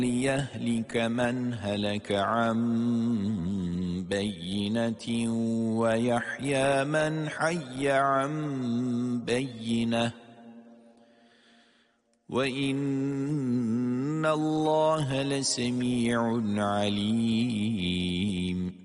ليهلك من هلك عن بينة ويحيى من حي عن بينة وإن الله لسميع عليم.